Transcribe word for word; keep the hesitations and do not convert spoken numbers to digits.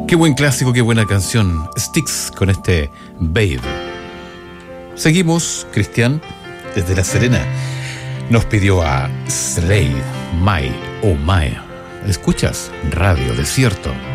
Qué buen clásico, qué buena canción. Styx con este Babe. Seguimos, Cristian, desde La Serena. Nos pidió a Slade, My Oh My. ¿Escuchas? Radio Desierto.